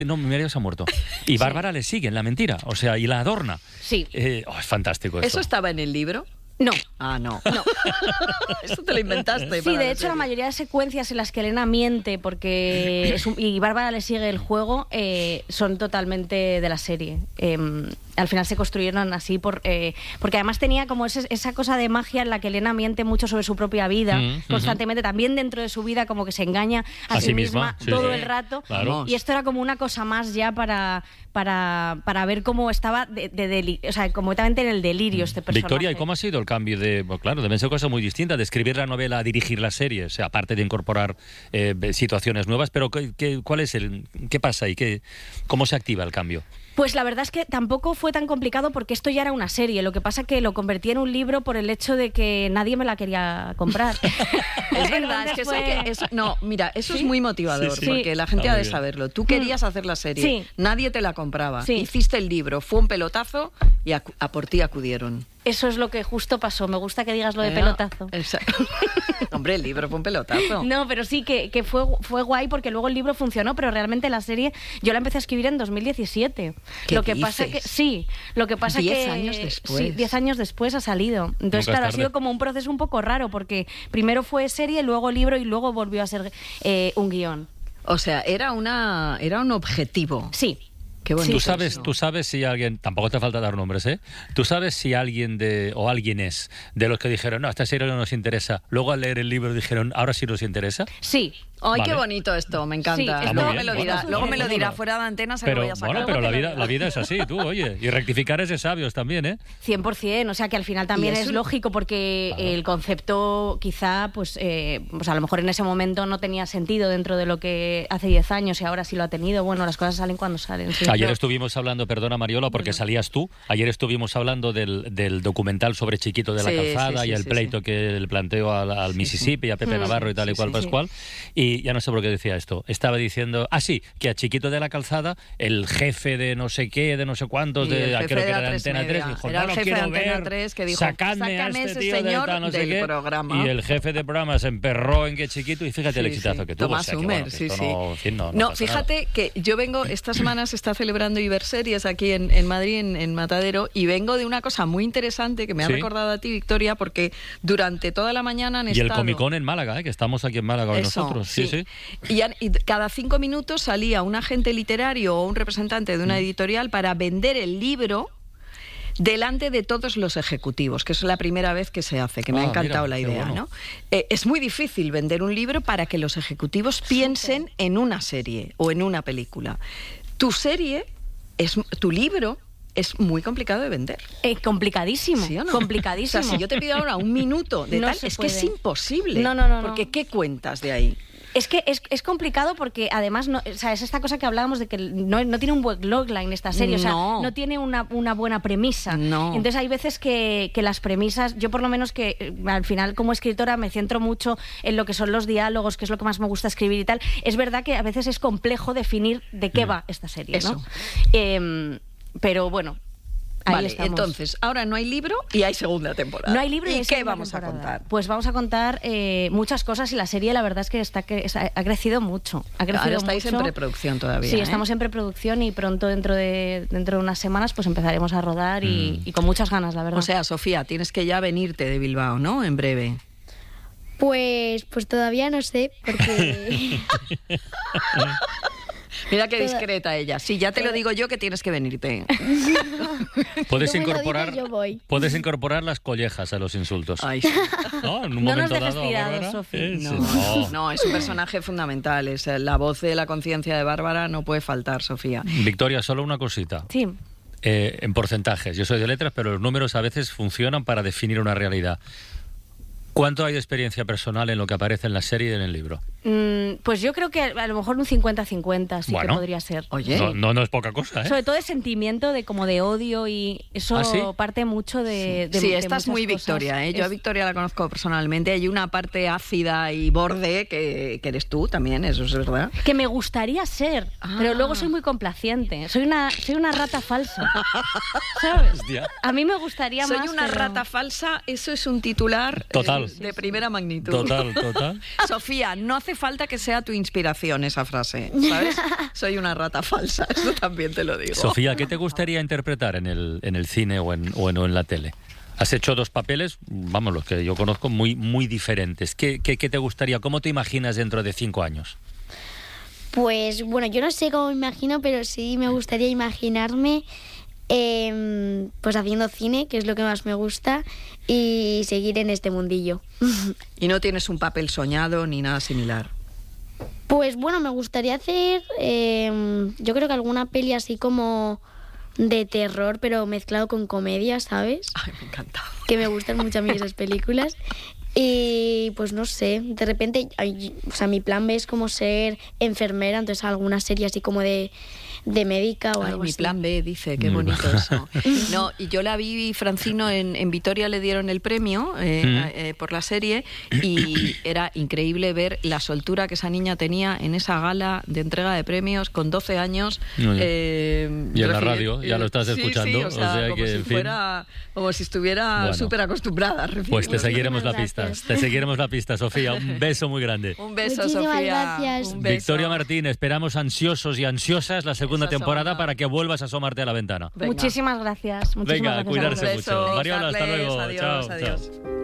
No, mi marido se ha muerto. Y Bárbara le sigue en la mentira, o sea, y la adorna. Sí. Es fantástico esto. ¿Eso estaba en el libro? No. Ah, no. Eso te lo inventaste. Sí, de hecho, la mayoría de secuencias en las que Elena miente porque y Bárbara le sigue el juego son totalmente de la serie. Al final se construyeron así porque además tenía como esa cosa de magia en la que Elena miente mucho sobre su propia vida constantemente, también dentro de su vida como que se engaña a sí misma todo el rato. Claro. Y esto era como una cosa más ya para ver cómo estaba o sea, completamente en el delirio este personaje. Victoria, ¿y cómo ha sido el cambio de...? Pues claro, deben ser cosas muy distintas, de escribir la novela a dirigir la serie, o sea, aparte de incorporar situaciones nuevas, pero ¿qué pasa y cómo se activa el cambio? Pues la verdad es que tampoco fue tan complicado porque esto ya era una serie. Lo que pasa es que lo convertí en un libro por el hecho de que nadie me la quería comprar. Es verdad, es que eso, no, mira, eso es muy motivador, porque la gente ha de saberlo. Tú querías hacer la serie, nadie te la compraba. Hiciste el libro, fue un pelotazo y a por ti acudieron. Eso es lo que justo pasó. Me gusta que digas lo de pelotazo. Hombre, el libro fue un pelotazo. No, pero sí que fue guay porque luego el libro funcionó, pero realmente la serie yo la empecé a escribir en 2017. Lo que pasa que 10 años después. Sí, 10 años después ha salido. Entonces, claro, ha sido como un proceso un poco raro porque primero fue serie, luego libro y luego volvió a ser un guión. O sea, era un objetivo. Sí. Qué bonito. Tú sabes si alguien, tampoco te falta dar nombres, ¿eh? Tú sabes si alguien de los que dijeron, no, esta serie no nos interesa, luego al leer el libro dijeron, ahora sí nos interesa. Sí. Ay, vale. Qué bonito esto, me encanta. Sí, luego me lo dirá fuera de antenas, se lo voy a sacar. Pero la vida es así, tú, oye, y rectificar es de sabios también, ¿eh? 100%, o sea que al final también es lógico porque el concepto quizá, pues a lo mejor en ese momento no tenía sentido dentro de lo que hace 10 años y ahora sí lo ha tenido. Bueno, las cosas salen cuando salen. Sí. Ayer estuvimos hablando, perdona Mariola, porque salías tú, ayer estuvimos hablando del documental sobre Chiquito de la Calzada y el pleito que le planteó al Mississippi y a Pepe Navarro y tal y cual Pascual, y ya no sé por qué decía esto. Estaba diciendo, que a Chiquito de la Calzada, el jefe de no sé qué, de no sé cuántos, creo que era de Antena 3, dijo, era el jefe de Antena ver, 3 que dijo, sacadme a este tío señor de no sé qué, programa. y el jefe de programa se emperró en que Chiquito, y fíjate el exitazo que tuvo. Tomás Humer, No, fíjate que yo vengo, esta semana se está celebrando Iberseries aquí en Madrid, en Matadero, y vengo de una cosa muy interesante que me ha recordado a ti, Victoria, porque durante toda la mañana han estado... Y el Comicón en Málaga, que estamos aquí en Málaga hoy nosotros. Sí. Y cada 5 minutos salía un agente literario o un representante de una editorial para vender el libro delante de todos los ejecutivos, que es la primera vez que se hace, que me ha encantado la idea, ¿no? Es muy difícil vender un libro para que los ejecutivos piensen en una serie o en una película. Tu libro es muy complicado de vender. Complicadísimo. ¿Sí o no? Complicadísimo. O sea, si yo te pido ahora un minuto de tal, es que es imposible. No. Porque ¿qué cuentas de ahí? Es que es complicado porque además es esta cosa que hablábamos de que no tiene un buen logline esta serie, o sea, no tiene una buena premisa. Entonces hay veces que las premisas, yo por lo menos que al final como escritora me centro mucho en lo que son los diálogos, que es lo que más me gusta escribir y tal. Es verdad que a veces es complejo definir de qué va esta serie, ¿no? Pero bueno, ahí estamos. Entonces, ahora no hay libro y hay segunda temporada. No hay libro ¿Y qué vamos a contar? Pues vamos a contar muchas cosas y la serie la verdad es que ha crecido mucho. Ahora estáis en preproducción todavía. Sí, estamos en preproducción y pronto dentro de unas semanas pues empezaremos a rodar y con muchas ganas, la verdad. O sea, Sofía, tienes que ya venirte de Bilbao, ¿no? En breve. Pues todavía no sé, porque... Mira qué discreta ella. Sí, ya te lo digo yo que tienes que venirte. Puedes incorporar las collejas a los insultos. Ay, sí. ¿No? En un no momento nos dejes dado, tirados, Sofía. No, es un personaje fundamental. Es la voz de la conciencia de Bárbara, no puede faltar, Sofía. Victoria, solo una cosita. Sí. En porcentajes. Yo soy de letras, pero los números a veces funcionan para definir una realidad. ¿Cuánto hay de experiencia personal en lo que aparece en la serie y en el libro? Pues yo creo que a lo mejor un 50-50 sí que podría ser. Oye. No es poca cosa, ¿eh? Sobre todo de sentimiento de odio y eso parte mucho de Sí, esta es muy cosas. Victoria, ¿eh? Yo a Victoria la conozco personalmente. Hay una parte ácida y borde que eres tú también, eso es verdad. Que me gustaría ser, pero luego soy muy complaciente. Soy una rata falsa, ¿sabes? Hostia. A mí me gustaría más. Soy una rata falsa, eso es un titular total. de primera magnitud. Total. Sofía, no hace hace falta que sea tu inspiración esa frase, ¿sabes? Soy una rata falsa, eso también te lo digo. Sofía, ¿qué te gustaría interpretar en el cine o en la tele? Has hecho 2 papeles, vamos, los que yo conozco, muy, muy diferentes. ¿Qué te gustaría? ¿Cómo te imaginas dentro de 5 años? Pues bueno, yo no sé cómo me imagino, pero sí me gustaría imaginarme pues haciendo cine, que es lo que más me gusta, y seguir en este mundillo. ¿Y no tienes un papel soñado ni nada similar? Pues bueno, me gustaría hacer, yo creo que alguna peli así como de terror, pero mezclado con comedia, ¿sabes? Ay, me encanta. Que me gustan mucho a mí esas películas. Y pues no sé, de repente, o sea, mi plan B es como ser enfermera, entonces alguna serie así como de médica o algo mi así. plan B, dice, qué bonito eso. No, y yo la vi, Francino, en Vitoria le dieron el premio por la serie y era increíble ver la soltura que esa niña tenía en esa gala de entrega de premios con 12 años. Y en la radio, ya lo estás escuchando. Sí, o sea, como, que, como si estuviera súper acostumbrada. Pues te seguiremos la pista. Te seguiremos la pista, Sofía. Un beso muy grande. Un beso, Muchísimas Sofía. gracias. Un beso. Victoria Martín, esperamos ansiosos y ansiosas la segunda temporada para que vuelvas a asomarte a la ventana. Venga. Muchísimas gracias. Venga, gracias cuidarse mucho. Mariola, hasta luego. Adiós, Chao, adiós. chao.